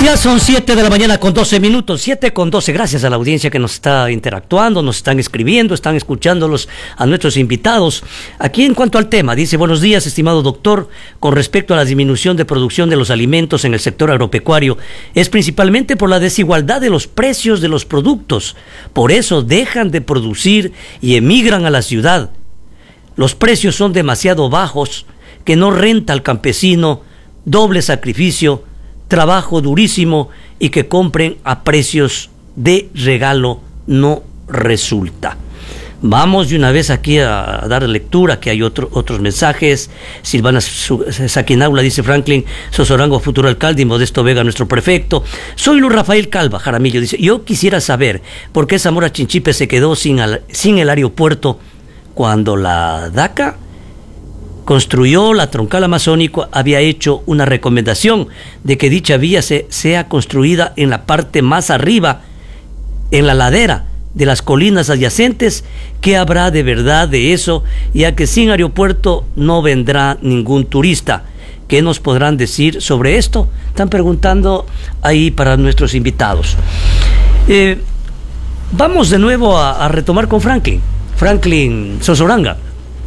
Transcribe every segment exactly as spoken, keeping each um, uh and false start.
Ya son siete de la mañana con doce minutos, siete con doce. Gracias a la audiencia que nos está interactuando, nos están escribiendo, están escuchándolos a nuestros invitados. Aquí en cuanto al tema, dice: buenos días, estimado doctor. Con respecto a la disminución de producción de los alimentos en el sector agropecuario, es principalmente por la desigualdad de los precios de los productos. Por eso dejan de producir y emigran a la ciudad. Los precios son demasiado bajos, que no renta al campesino, doble sacrificio, trabajo durísimo, y que compren a precios de regalo no resulta. Vamos de una vez aquí a, a dar lectura, que hay otro, otros mensajes. Silvana Saquinaula dice: Franklin Sosorango, futuro alcalde, y Modesto Vega, nuestro prefecto. Soy Luis Rafael Calva Jaramillo, dice: yo quisiera saber por qué Zamora Chinchipe se quedó sin, al, sin el aeropuerto cuando la DACA construyó la troncal amazónico. Había hecho una recomendación de que dicha vía se, sea construida en la parte más arriba, en la ladera de las colinas adyacentes. ¿Qué habrá de verdad de eso? Ya que sin aeropuerto no vendrá ningún turista. ¿Qué nos podrán decir sobre esto? Están preguntando ahí para nuestros invitados. Eh, vamos de nuevo a, a retomar con Franklin. Franklin Sosoranga.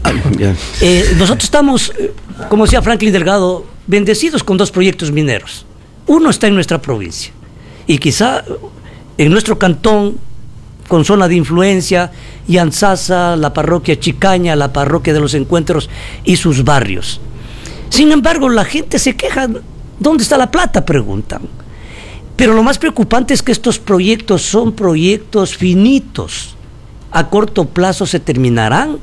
Eh, nosotros estamos, como decía Franklin Delgado, bendecidos con dos proyectos mineros. Uno está en nuestra provincia y quizá en nuestro cantón, con zona de influencia, Yanzasa, la parroquia Chicaña, la parroquia de los Encuentros y sus barrios. Sin embargo, la gente se queja: ¿dónde está la plata?, preguntan. Pero lo más preocupante es que estos proyectos son proyectos finitos. A corto plazo se terminarán.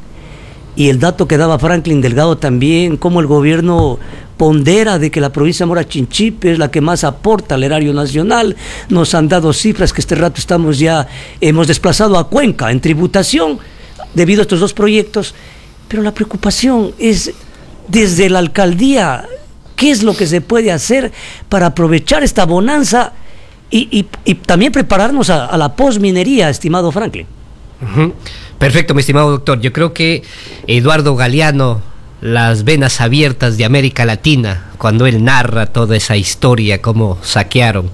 Y el dato que daba Franklin Delgado también, cómo el gobierno pondera de que la provincia de Zamora Chinchipe es la que más aporta al erario nacional. Nos han dado cifras que este rato estamos ya, hemos desplazado a Cuenca en tributación debido a estos dos proyectos. Pero la preocupación es desde la alcaldía: ¿qué es lo que se puede hacer para aprovechar esta bonanza y, y, y también prepararnos a, a la posminería, estimado Franklin? Uh-huh. Perfecto, mi estimado doctor. Yo creo que Eduardo Galeano, las venas abiertas de América Latina, cuando él narra toda esa historia, cómo saquearon,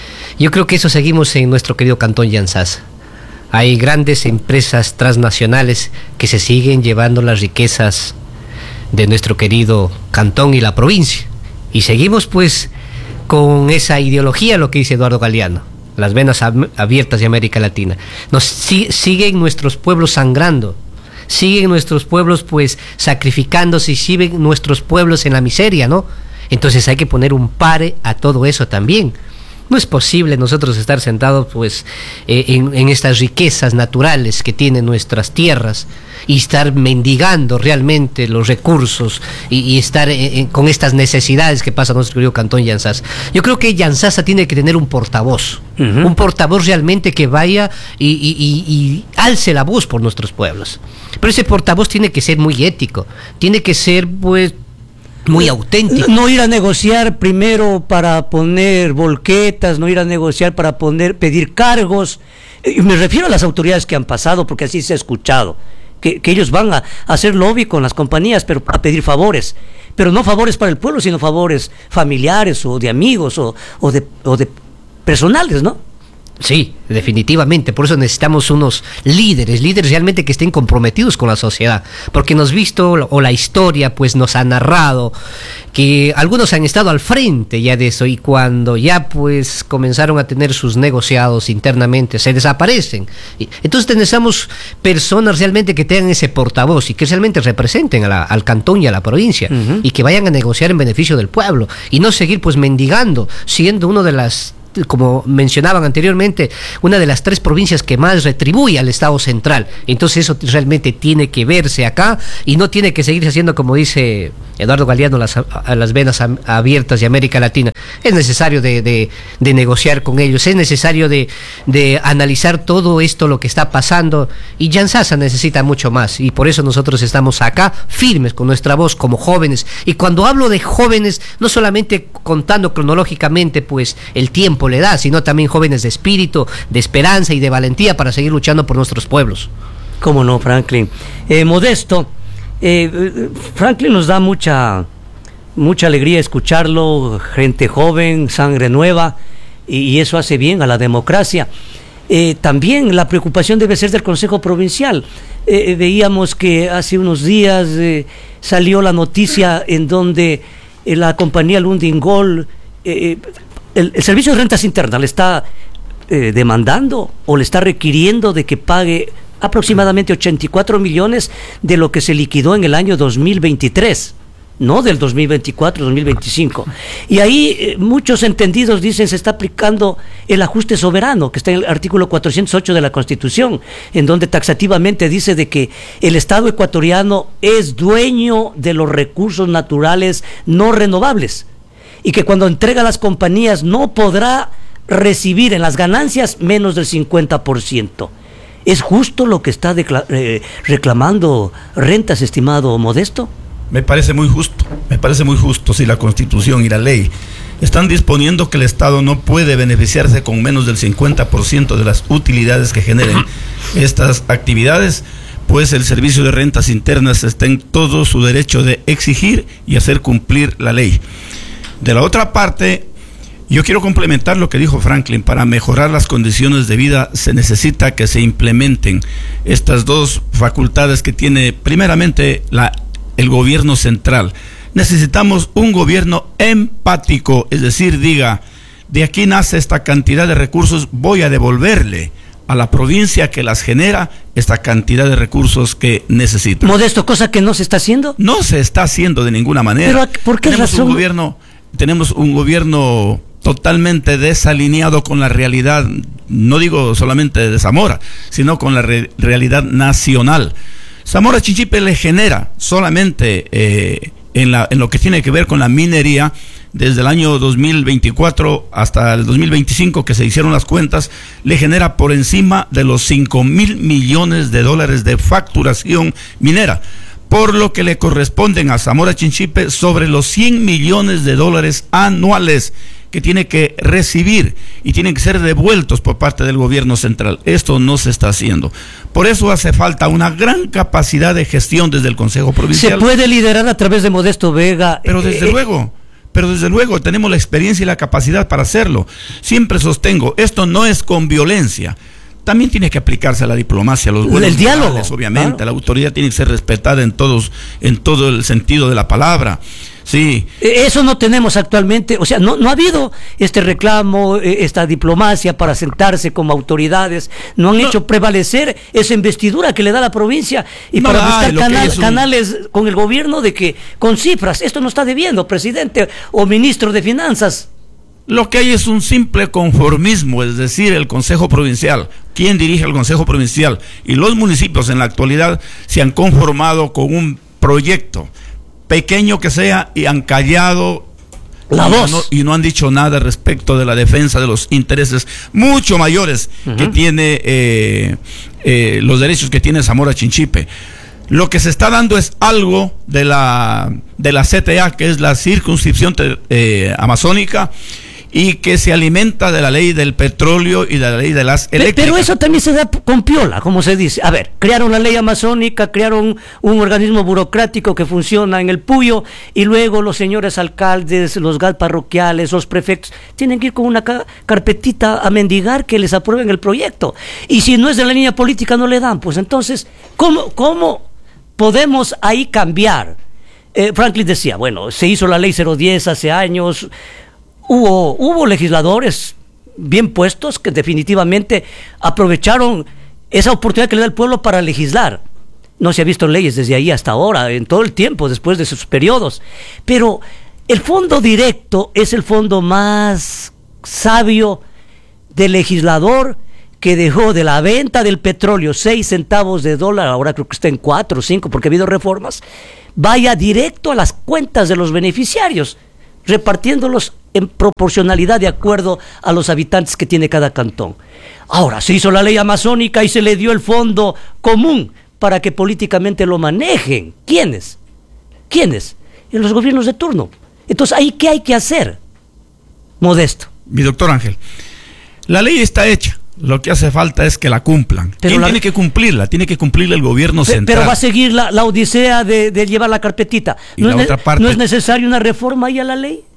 yo creo que eso seguimos en nuestro querido cantón Yanzasa. Hay grandes empresas transnacionales que se siguen llevando las riquezas de nuestro querido cantón y la provincia, y seguimos pues con esa ideología, lo que dice Eduardo Galeano. Las venas abiertas de América Latina. Nos si, siguen nuestros pueblos sangrando, siguen nuestros pueblos pues sacrificándose, y siguen nuestros pueblos en la miseria, ¿no? Entonces hay que poner un pare a todo eso también. No es posible nosotros estar sentados pues eh, en, en estas riquezas naturales que tienen nuestras tierras y estar mendigando realmente los recursos y, y estar en, en, con estas necesidades que pasa nuestro querido cantón Yanzasa. Yo creo que Yanzasa tiene que tener un portavoz, uh-huh. un portavoz realmente que vaya y, y, y, y alce la voz por nuestros pueblos. Pero ese portavoz tiene que ser muy ético, tiene que ser pues muy auténtico. No ir a negociar primero para poner volquetas, no ir a negociar para poner, pedir cargos. Y me refiero a las autoridades que han pasado, porque así se ha escuchado, que, que ellos van a, a hacer lobby con las compañías, pero a pedir favores, pero no favores para el pueblo, sino favores familiares o de amigos o, o, de, o de personales, ¿no? Sí, definitivamente. Por eso necesitamos unos líderes, líderes realmente que estén comprometidos con la sociedad, porque nos visto, o la historia pues nos ha narrado que algunos han estado al frente ya de eso, y cuando ya pues comenzaron a tener sus negociados internamente, se desaparecen. Entonces necesitamos personas realmente que tengan ese portavoz y que realmente representen a la, al cantón y a la provincia, uh-huh. y que vayan a negociar en beneficio del pueblo, y no seguir pues mendigando, siendo uno de las, como mencionaban anteriormente, una de las tres provincias que más retribuye al Estado central. Entonces eso realmente tiene que verse acá y no tiene que seguirse haciendo, como dice Eduardo Galeano, las, a las venas abiertas de América Latina. Es necesario de, de, de negociar con ellos, es necesario de, de analizar todo esto, lo que está pasando, y Yanzasa necesita mucho más, y por eso nosotros estamos acá firmes con nuestra voz como jóvenes. Y cuando hablo de jóvenes, no solamente contando cronológicamente pues el tiempo le da, sino también jóvenes de espíritu, de esperanza y de valentía para seguir luchando por nuestros pueblos. ¿Cómo no, Franklin? Eh, Modesto, eh, Franklin nos da mucha, mucha alegría escucharlo, gente joven, sangre nueva, y, y eso hace bien a la democracia. Eh, también la preocupación debe ser del Consejo Provincial. Eh, veíamos que hace unos días eh, salió la noticia en donde eh, la compañía Lundin-Gold, eh, el, el Servicio de Rentas Internas le está eh, demandando o le está requiriendo de que pague aproximadamente ochenta y cuatro millones de lo que se liquidó en el año dos mil veintitrés. No del dos mil veinticuatro, dos mil veinticinco. Y ahí eh, muchos entendidos dicen se está aplicando el ajuste soberano, que está en el artículo cuatrocientos ocho de la Constitución, en donde taxativamente dice de que el Estado ecuatoriano es dueño de los recursos naturales no renovables, y que cuando entrega a las compañías no podrá recibir en las ganancias menos del cincuenta por ciento. ¿Es justo lo que está decla- eh, reclamando Rentas, estimado Modesto? Me parece muy justo, me parece muy justo si la Constitución y la ley están disponiendo que el Estado no puede beneficiarse con menos del cincuenta por ciento de las utilidades que generen estas actividades, pues el Servicio de Rentas Internas está en todo su derecho de exigir y hacer cumplir la ley. De la otra parte, yo quiero complementar lo que dijo Franklin. Para mejorar las condiciones de vida se necesita que se implementen estas dos facultades que tiene primeramente la el gobierno central. Necesitamos un gobierno empático, es decir, diga, de aquí nace esta cantidad de recursos, voy a devolverle a la provincia que las genera esta cantidad de recursos que necesita. Modesto, cosa que no se está haciendo. No se está haciendo de ninguna manera. Pero ¿por qué tenemos razón? un gobierno, tenemos un gobierno totalmente desalineado con la realidad, no digo solamente de Zamora, sino con la re- realidad nacional. Zamora Chinchipe le genera solamente eh, en, la, en lo que tiene que ver con la minería, desde el año dos mil veinticuatro hasta el dos mil veinticinco que se hicieron las cuentas, le genera por encima de los cinco mil millones de dólares de facturación minera, por lo que le corresponden a Zamora Chinchipe sobre los cien millones de dólares anuales que tiene que recibir y tienen que ser devueltos por parte del gobierno central. Esto no se está haciendo. Por eso hace falta una gran capacidad de gestión desde el Consejo Provincial. Se puede liderar a través de Modesto Vega. Pero desde eh, luego, pero desde luego tenemos la experiencia y la capacidad para hacerlo. Siempre sostengo, esto no es con violencia. También tiene que aplicarse a la diplomacia, a los buenos el diálogo, modales, obviamente. Claro. La autoridad tiene que ser respetada en todos, en todo el sentido de la palabra. Sí. Eso no tenemos actualmente, o sea, no, no ha habido este reclamo, esta diplomacia para sentarse como autoridades, no han no. hecho prevalecer esa investidura que le da la provincia y no, para buscar canal, un... canales con el gobierno de que, con cifras, esto no está debiendo, presidente o ministro de Finanzas. Lo que hay es un simple conformismo, es decir, el Consejo Provincial, quien dirige el Consejo Provincial y los municipios en la actualidad se han conformado con un proyecto, pequeño que sea, y han callado la voz no, y no han dicho nada respecto de la defensa de los intereses mucho mayores uh-huh. que tiene eh, eh, los derechos que tiene Zamora Chinchipe. Lo que se está dando es algo de la de la C T A, que es la circunscripción eh, amazónica, y que se alimenta de la ley del petróleo y de la ley de las eléctricas. Pero eso también se da con piola, como se dice. A ver, crearon la ley amazónica, crearon un organismo burocrático que funciona en el Puyo, y luego los señores alcaldes, los G A L parroquiales, los prefectos, tienen que ir con una ca- carpetita a mendigar que les aprueben el proyecto. Y si no es de la línea política, no le dan. Pues entonces, ¿cómo, cómo podemos ahí cambiar? Eh, Franklin decía, bueno, se hizo la ley cero diez hace años. Hubo, hubo legisladores bien puestos que definitivamente aprovecharon esa oportunidad que le da el pueblo para legislar. No se ha visto leyes desde ahí hasta ahora, en todo el tiempo, después de sus periodos. Pero el fondo directo es el fondo más sabio del legislador, que dejó de la venta del petróleo seis centavos de dólar, ahora creo que está en cuatro o cinco porque ha habido reformas, vaya directo a las cuentas de los beneficiarios, repartiéndolos en proporcionalidad de acuerdo a los habitantes que tiene cada cantón. Ahora, se hizo la ley amazónica y se le dio el fondo común para que políticamente lo manejen. ¿Quiénes? ¿Quiénes? En los gobiernos de turno. Entonces, ¿ahí qué hay que hacer? Modesto. Mi doctor Ángel, la ley está hecha. Lo que hace falta es que la cumplan. Pero ¿quién la... tiene que cumplirla? Tiene que cumplirla el gobierno central. Pero va a seguir la, la odisea de, de llevar la carpetita. ¿No, la es, otra parte... ¿No es necesaria una reforma ahí a la ley?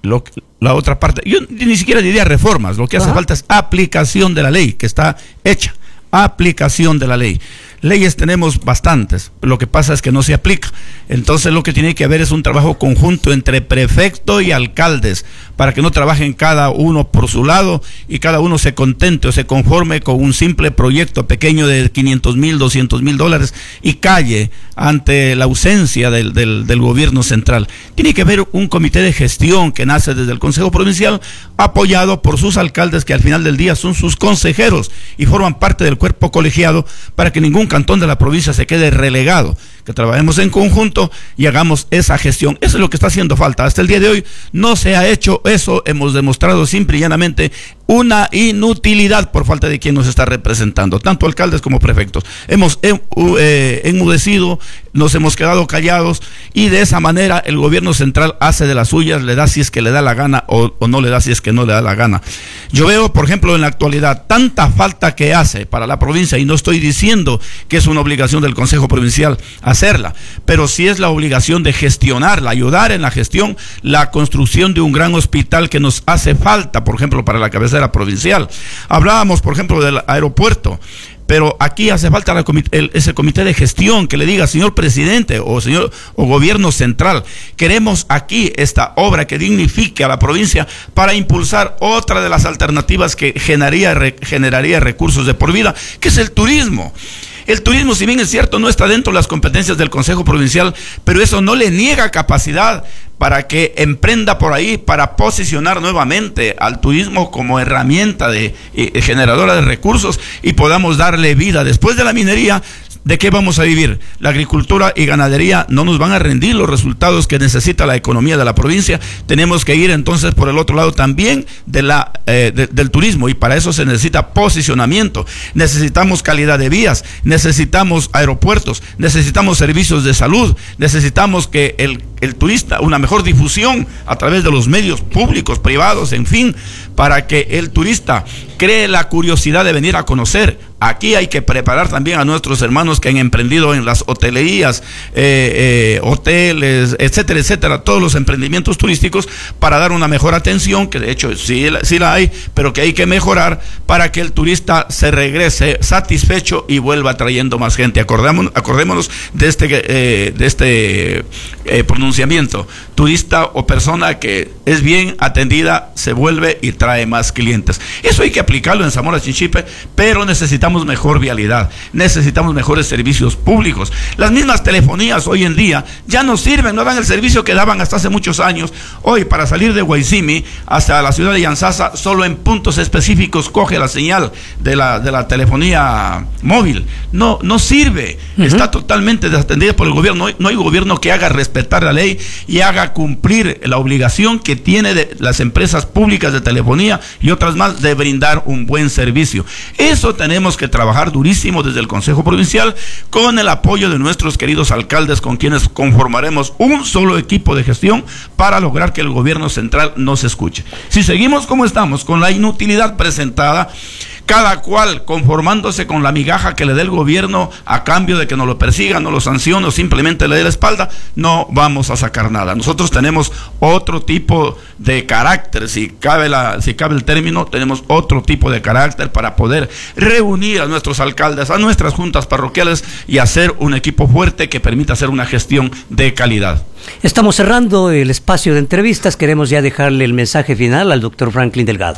lo, la otra parte, yo ni siquiera diría reformas, lo que hace Ajá. falta es aplicación de la ley, que está hecha, aplicación de la ley. Leyes tenemos bastantes, lo que pasa es que no se aplica. Entonces lo que tiene que haber es un trabajo conjunto entre prefecto y alcaldes, para que no trabajen cada uno por su lado y cada uno se contente o se conforme con un simple proyecto pequeño de quinientos mil, doscientos mil dólares y calle ante la ausencia del, del, del gobierno central. Tiene que haber un comité de gestión que nace desde el Consejo Provincial, apoyado por sus alcaldes, que al final del día son sus consejeros y forman parte del cuerpo colegiado, para que ningún cantón de la provincia se quede relegado, que trabajemos en conjunto y hagamos esa gestión. Eso es lo que está haciendo falta. Hasta el día de hoy no se ha hecho eso, hemos demostrado simple y llanamente una inutilidad por falta de quien nos está representando, tanto alcaldes como prefectos. Hemos eh, eh, enmudecido, nos hemos quedado callados, y de esa manera el gobierno central hace de las suyas, le da si es que le da la gana o, o no le da si es que no le da la gana. Yo veo, por ejemplo, en la actualidad tanta falta que hace para la provincia, y no estoy diciendo que es una obligación del Consejo Provincial hacerla, pero sí es la obligación de gestionarla, ayudar en la gestión, la construcción de un gran hospital que nos hace falta, por ejemplo, para la cabecera provincial. Hablábamos, por ejemplo, del aeropuerto, pero aquí hace falta la comité, el, ese comité de gestión que le diga: señor presidente o señor o gobierno central, queremos aquí esta obra que dignifique a la provincia para impulsar otra de las alternativas que generaría, re, generaría recursos de por vida, que es el turismo. El turismo, si bien es cierto, no está dentro de las competencias del Consejo Provincial, pero eso no le niega capacidad para que emprenda por ahí, para posicionar nuevamente al turismo como herramienta de, eh, generadora de recursos, y podamos darle vida. Después de la minería, ¿de qué vamos a vivir? La agricultura y ganadería no nos van a rendir los resultados que necesita la economía de la provincia. Tenemos que ir entonces por el otro lado también de la, eh, de, del turismo, y para eso se necesita posicionamiento. Necesitamos calidad de vías, necesitamos aeropuertos, necesitamos servicios de salud, necesitamos que el, el turista, una mejor difusión a través de los medios públicos, privados, en fin, para que el turista cree la curiosidad de venir a conocer. Aquí hay que preparar también a nuestros hermanos que han emprendido en las hotelerías, eh, eh, hoteles, etcétera, etcétera, todos los emprendimientos turísticos, para dar una mejor atención, que de hecho sí, sí la hay, pero que hay que mejorar para que el turista se regrese satisfecho y vuelva trayendo más gente. Acordémonos, acordémonos de este, eh, de este eh, pronunciamiento: turista o persona que es bien atendida se vuelve y trae más clientes. Eso hay que aplicarlo en Zamora Chinchipe, pero necesitamos mejor vialidad, necesitamos mejores servicios públicos. Las mismas telefonías hoy en día ya no sirven, no dan el servicio que daban hasta hace muchos años. Hoy, para salir de Guaycimi hasta la ciudad de Yanzasa, solo en puntos específicos coge la señal de la, de la telefonía móvil. No, no sirve, uh-huh. Está totalmente desatendida por el gobierno. No hay gobierno que haga respetar la ley y haga cumplir la obligación que tiene de las empresas públicas de telefonía y otras más de brindar un buen servicio. Eso tenemos que trabajar durísimo desde el Consejo Provincial, con el apoyo de nuestros queridos alcaldes, con quienes conformaremos un solo equipo de gestión para lograr que el gobierno central nos escuche. Si seguimos como estamos, con la inutilidad presentada, cada cual conformándose con la migaja que le dé el gobierno a cambio de que no lo persiga, no lo sancione o simplemente le dé la espalda, no vamos a sacar nada. Nosotros tenemos otro tipo de carácter, si cabe, la, si cabe el término, tenemos otro tipo de carácter para poder reunir a nuestros alcaldes, a nuestras juntas parroquiales y hacer un equipo fuerte que permita hacer una gestión de calidad. Estamos cerrando el espacio de entrevistas, queremos ya dejarle el mensaje final al doctor Franklin Delgado.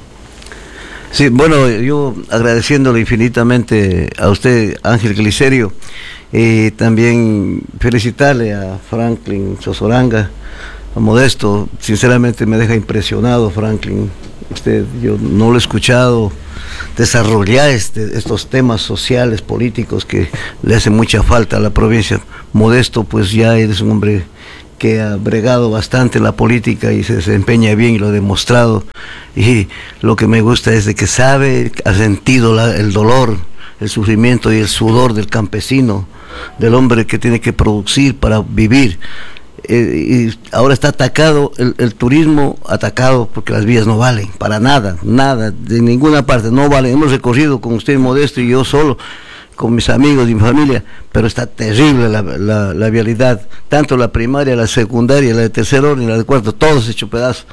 Sí, bueno, yo agradeciéndole infinitamente a usted, Ángel Glicerio, y también felicitarle a Franklin Sosoranga, a Modesto. Sinceramente me deja impresionado, Franklin. Usted, yo no lo he escuchado desarrollar este, estos temas sociales, políticos, que le hace mucha falta a la provincia. Modesto, pues ya eres un hombre que ha bregado bastante la política y se desempeña bien, y lo ha demostrado, y lo que me gusta es de que sabe, ha sentido la, el dolor, el sufrimiento y el sudor del campesino, del hombre que tiene que producir para vivir. Eh, y ahora está atacado el, el turismo, atacado porque las vías no valen para nada, nada, de ninguna parte no valen. Hemos recorrido con usted, Modesto, y yo solo con mis amigos y mi familia, pero está terrible la, la, la vialidad, tanto la primaria, la secundaria, la de tercer orden, la de cuarto, todos hecho pedazos.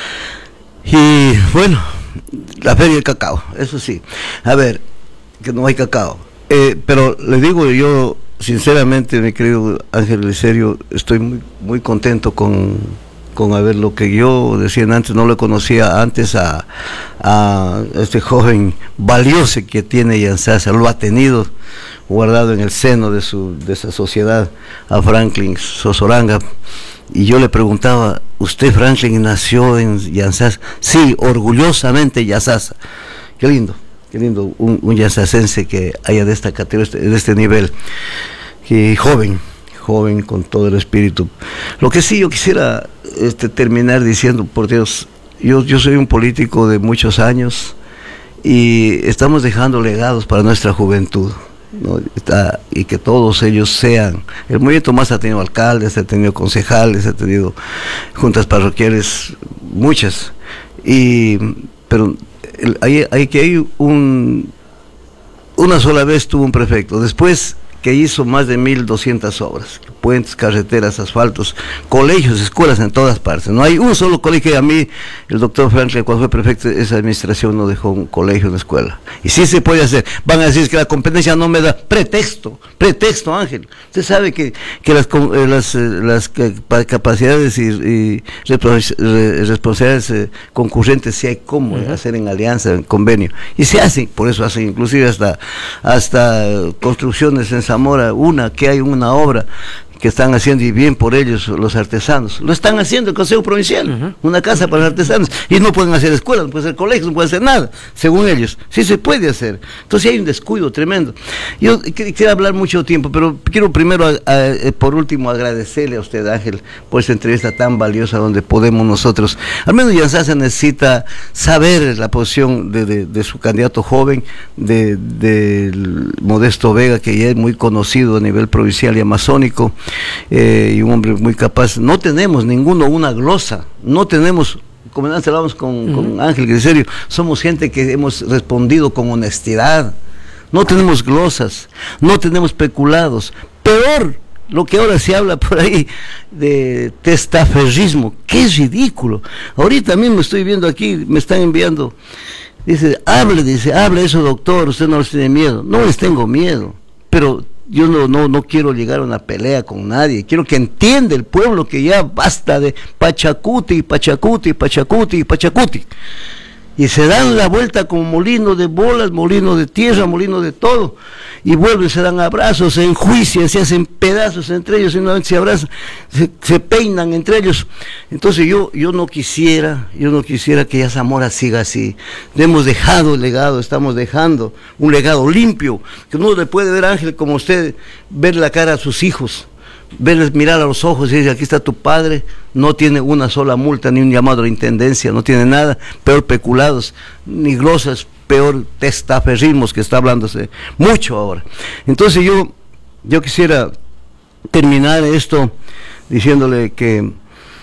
Y bueno, la feria del cacao, eso sí, a ver, que no hay cacao, eh, pero le digo yo, sinceramente, mi querido Ángel Glicerio, estoy muy, muy contento con, con haber lo que yo decía antes, no lo conocía antes a, a este joven valioso que tiene Yantzaza, lo ha tenido guardado en el seno de, su, de esa sociedad, a Franklin Sozoranga. Y yo le preguntaba, ¿usted, Franklin, nació en Yantzaza? Sí, orgullosamente Yantzaza. Qué lindo, qué lindo, un, un yantzacense que haya de esta categoría, de este nivel, que joven, joven con todo el espíritu. Lo que sí yo quisiera este, terminar diciendo, por Dios, yo, yo soy un político de muchos años y estamos dejando legados para nuestra juventud, ¿no? Está, y que todos ellos sean, el movimiento más ha tenido alcaldes, ha tenido concejales, ha tenido juntas parroquiales, muchas, y pero el, hay, hay que hay un una sola vez tuvo un prefecto, después que hizo más de mil doscientas obras, puentes, carreteras, asfaltos, colegios, escuelas en todas partes. No hay un solo colegio. A mí, el doctor Franklin, cuando fue prefecto de esa administración, no dejó un colegio, una escuela. Y sí se puede hacer. Van a decir que la competencia no me da pretexto, pretexto, Ángel. Usted sabe que, que las, las, las capacidades y, y responsabilidades eh, concurrentes sí hay cómo uh-huh. hacer en alianza, en convenio. Y se hacen, por eso hacen inclusive hasta, hasta construcciones en Zamora, una que hay una obra que están haciendo y bien por ellos los artesanos, lo están haciendo el Consejo Provincial, uh-huh. una casa para los artesanos, y no pueden hacer escuelas, no pueden hacer colegios, no pueden hacer nada, según ellos, sí se puede hacer. Entonces hay un descuido tremendo. Yo quisiera hablar mucho tiempo, pero quiero primero, a, a, por último, agradecerle a usted, Ángel, por esta entrevista tan valiosa donde podemos nosotros, al menos Yantzaza necesita saber la posición de, de, de su candidato joven, de, de Modesto Vega, que ya es muy conocido a nivel provincial y amazónico, Eh, y un hombre muy capaz. No tenemos ninguno una glosa, no tenemos, como antes hablábamos con, uh-huh. con Ángel Glicerio, somos gente que hemos respondido con honestidad, no tenemos glosas, no tenemos peculados, peor lo que ahora se habla por ahí de testaferrismo, qué ridículo. Ahorita mismo estoy viendo aquí, me están enviando, dice, hable, dice, hable eso, doctor, usted no les tiene miedo. No les tengo miedo, pero yo no, no, no quiero llegar a una pelea con nadie, quiero que entienda el pueblo que ya basta de Pachacuti, Pachacuti, Pachacuti, Pachacuti. Y se dan la vuelta como molino de bolas, molino de tierra, molino de todo, y vuelven, se dan abrazos, se enjuician, se hacen pedazos entre ellos, y nuevamente se abrazan, se, se peinan entre ellos. Entonces yo, yo no quisiera, yo no quisiera que ya Zamora siga así. Hemos dejado el legado, estamos dejando un legado limpio, que uno le puede ver, Ángel, como usted, ver la cara a sus hijos, verles mirar a los ojos y decir, aquí está tu padre, no tiene una sola multa, ni un llamado a la intendencia, no tiene nada, peor peculados, ni glosas, peor testaferrismos, que está hablándose mucho ahora. Entonces yo, yo quisiera terminar esto diciéndole que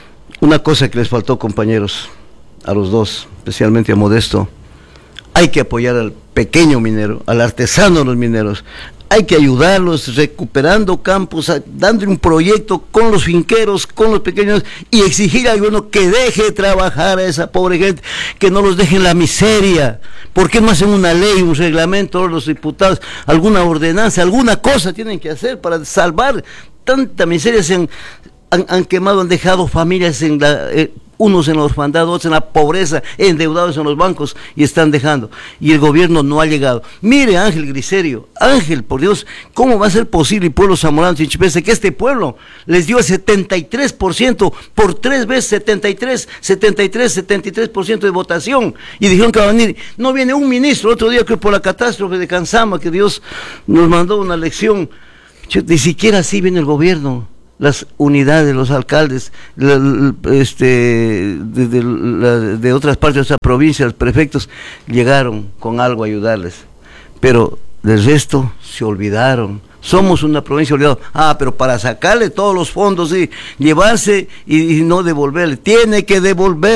una cosa que les faltó, compañeros, a los dos, especialmente a Modesto, hay que apoyar al pequeño minero, al artesano de los mineros. Hay que ayudarlos recuperando campos, dando un proyecto con los finqueros, con los pequeños, y exigir al gobierno que deje trabajar a esa pobre gente, que no los deje en la miseria. ¿Por qué no hacen una ley, un reglamento, los diputados, alguna ordenanza, alguna cosa tienen que hacer para salvar tanta miseria? Se han, han, han quemado, han dejado familias en la... Eh, unos en la orfandad, otros en la pobreza, endeudados en los bancos, y están dejando, y el gobierno no ha llegado. Mire, Ángel Glicerio, Ángel, por Dios, ¿cómo va a ser posible, y pueblo zamorano, chinchipese, que este pueblo les dio el setenta y tres por ciento, por tres veces setenta y tres, setenta y tres, setenta y tres por ciento de votación, y dijeron que va a venir? No viene un ministro. Otro día, que por la catástrofe de Cansama, que Dios nos mandó una lección, ni siquiera así viene el gobierno. Las unidades, los alcaldes, la, este, de, de, la, de otras partes de nuestra provincia, los prefectos, llegaron con algo a ayudarles, pero del resto se olvidaron. Somos una provincia olvidada. Ah, pero para sacarle todos los fondos, sí, llevarse y, y no devolverle, tiene que devolver.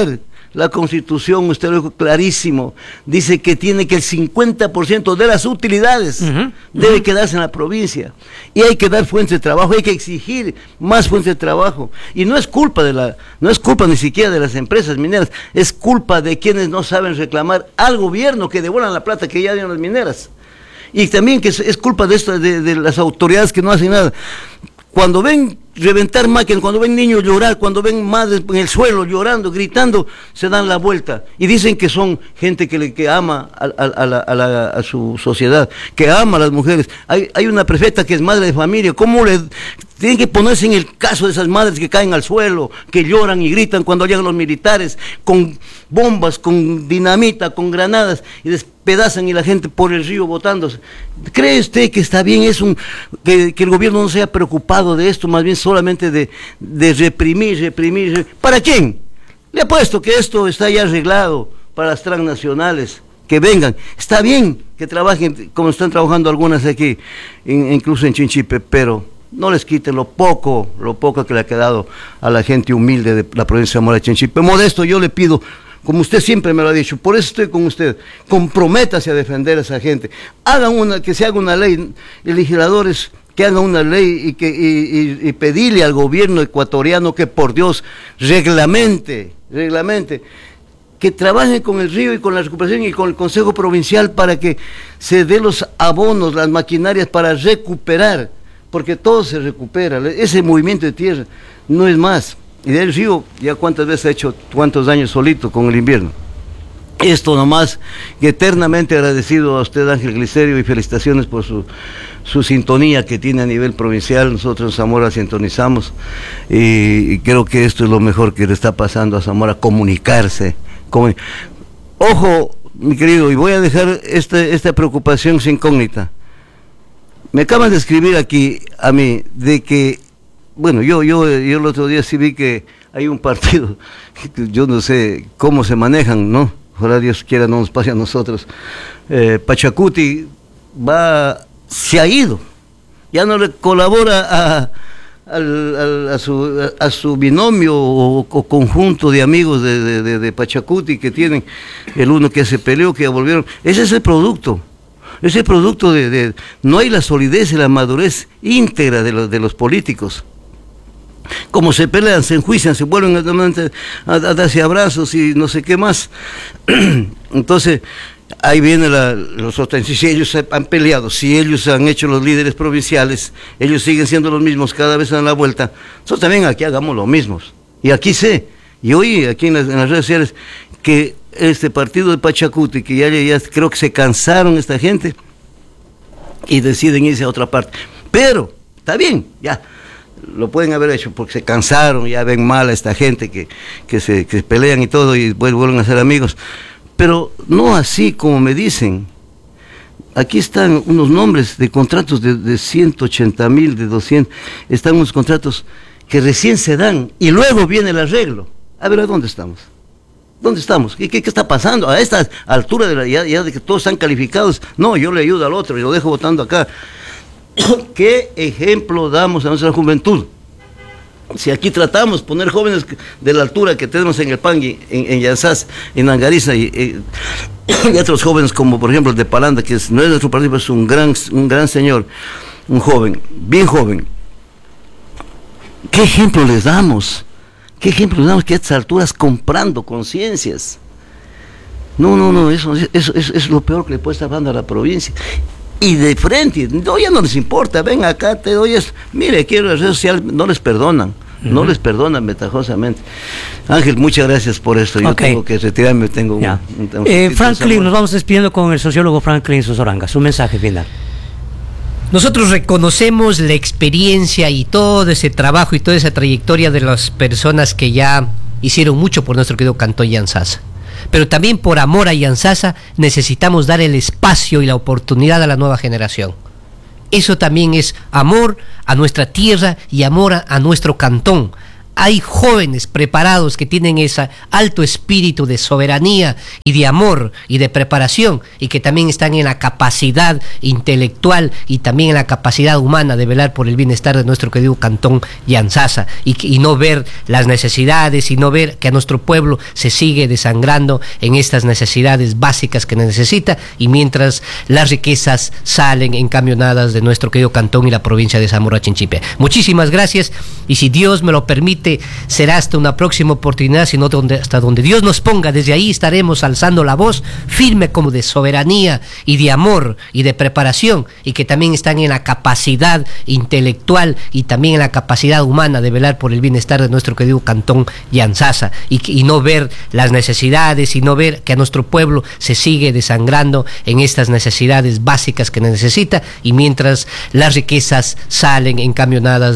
La Constitución, usted lo dijo clarísimo, dice que tiene que el cincuenta por ciento de las utilidades uh-huh, debe uh-huh. quedarse en la provincia. Y hay que dar fuentes de trabajo, hay que exigir más fuentes de trabajo. Y no es culpa de la, no es culpa ni siquiera de las empresas mineras, es culpa de quienes no saben reclamar al gobierno que devuelvan la plata que ya dieron las mineras. Y también que es, es culpa de, esto, de, de las autoridades que no hacen nada. Cuando ven reventar máquinas, cuando ven niños llorar, cuando ven madres en el suelo llorando, gritando, se dan la vuelta y dicen que son gente que, le, que ama a, a, a, la, a, la, a su sociedad, que ama a las mujeres. Hay, hay una prefecta que es madre de familia, ¿cómo le tienen que ponerse en el caso de esas madres que caen al suelo, que lloran y gritan cuando llegan los militares, con bombas, con dinamita, con granadas, y despedazan y la gente por el río botándose? ¿Cree usted que está bien es un, que, que el gobierno no se haya preocupado de esto, más bien solamente de, de reprimir, reprimir, reprimir? ¿Para quién? Le apuesto que esto está ya arreglado para las transnacionales, que vengan. Está bien que trabajen como están trabajando algunas aquí, in, incluso en Chinchipe, pero no les quiten lo poco, lo poco que le ha quedado a la gente humilde de la provincia de Zamora Chinchipe. Modesto, yo le pido, como usted siempre me lo ha dicho, por eso estoy con usted, comprométase a defender a esa gente. Hagan una, que se haga una ley, legisladores que hagan una ley y, que, y, y, y pedirle al gobierno ecuatoriano que por Dios reglamente, reglamente, que trabajen con el río y con la recuperación y con el Consejo Provincial para que se dé los abonos, las maquinarias para recuperar, porque todo se recupera, ese movimiento de tierra no es más. Y del río, ya cuántas veces ha hecho cuántos años solito con el invierno. Esto nomás, que eternamente agradecido a usted, Ángel Glicerio, y felicitaciones por su, su sintonía que tiene a nivel provincial. Nosotros en Zamora sintonizamos y, y creo que esto es lo mejor que le está pasando a Zamora, comunicarse. Comun... Ojo, mi querido, y voy a dejar esta, esta preocupación sin incógnita. Me acaban de escribir aquí a mí de que, bueno, yo, yo, yo el otro día sí vi que hay un partido, yo no sé cómo se manejan, ¿no? Ojalá Dios quiera no nos pase a nosotros. Eh, Pachacuti va, se ha ido, ya no le colabora a, al, al, a, su, a, a su binomio o, o conjunto de amigos de, de, de, de Pachacuti que tienen, el uno que se peleó, que ya volvieron. Ese es el producto. Ese producto de, de, no hay la solidez y la madurez íntegra de los, de los políticos. Como se pelean, se enjuician, se vuelven a, a, a darse abrazos y no sé qué más. Entonces, ahí viene la, los otros, si ellos han peleado, si ellos han hecho los líderes provinciales, ellos siguen siendo los mismos, cada vez dan la vuelta, nosotros también aquí hagamos lo mismo. Y aquí sé, y hoy aquí en las, en las redes sociales, que este partido de Pachacuti, que ya, ya creo que se cansaron esta gente y deciden irse a otra parte. Pero, está bien, ya, lo pueden haber hecho porque se cansaron, ya ven mal a esta gente que, que, se, que se pelean y todo y vuelven a ser amigos. Pero no así como me dicen. Aquí están unos nombres de contratos de, de ciento ochenta mil, de doscientos, están unos contratos que recién se dan y luego viene el arreglo. A ver, ¿a dónde estamos? ¿Dónde estamos? ¿Qué, qué, qué está pasando? A esta altura de la, ya, ya de que todos están calificados, no, yo le ayudo al otro y lo dejo votando acá. ¿Qué ejemplo damos a nuestra juventud? Si aquí tratamos de poner jóvenes de la altura que tenemos en el Pangui, en, en Yanzás, en Angariza y, y, y otros jóvenes como por ejemplo el de Palanda, que es, no es nuestro partido, es un gran, un gran señor, un joven, bien joven. ¿Qué ejemplo les damos? ¿Qué ejemplo les damos que a estas alturas comprando conciencias? No, no, no, eso, eso, eso, eso es lo peor que le puede estar dando a la provincia. Y de frente, no, ya no les importa, ven acá, te doy esto. Mire, quiero las redes sociales, no les perdonan, uh-huh. no les perdonan ventajosamente. Ángel, muchas gracias por esto. Yo okay. tengo que retirarme, tengo un, un, un eh, Franklin, nos vamos despidiendo con el sociólogo Franklin Sosoranga. Su mensaje final. Nosotros reconocemos la experiencia y todo ese trabajo y toda esa trayectoria de las personas que ya hicieron mucho por nuestro querido Cantón Yanzasa. Pero también por amor a Yanzasa necesitamos dar el espacio y la oportunidad a la nueva generación. Eso también es amor a nuestra tierra y amor a, a nuestro cantón, hay jóvenes preparados que tienen ese alto espíritu de soberanía y de amor y de preparación, y que también están en la capacidad intelectual y también en la capacidad humana de velar por el bienestar de nuestro querido cantón Yantzaza, y, y no ver las necesidades y no ver que a nuestro pueblo se sigue desangrando en estas necesidades básicas que necesita, y mientras las riquezas salen en camionadas de nuestro querido cantón y la provincia de Zamora Chinchipe. Muchísimas gracias, y si Dios me lo permite, será hasta una próxima oportunidad, sino donde, hasta donde Dios nos ponga. Desde ahí estaremos alzando la voz firme como de soberanía y de amor y de preparación, y que también están en la capacidad intelectual y también en la capacidad humana de velar por el bienestar de nuestro querido cantón Yantzaza, y, y no ver las necesidades y no ver que a nuestro pueblo se sigue desangrando en estas necesidades básicas que necesita, y mientras las riquezas salen en camionadas